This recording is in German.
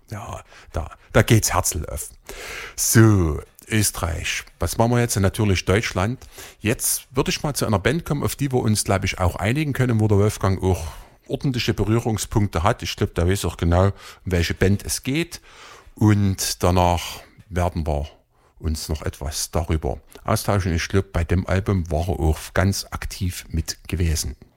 Ja, da geht's Herzl auf. So, Österreich. Was machen wir jetzt? Natürlich Deutschland. Jetzt würde ich mal zu einer Band kommen, auf die wir uns, glaube ich, auch einigen können, wo der Wolfgang auch ordentliche Berührungspunkte hat. Ich glaube, der weiß auch genau, um welche Band es geht. Und danach werden wir uns noch etwas darüber austauschen. Ich glaube, bei dem Album war er auch ganz aktiv mit gewesen.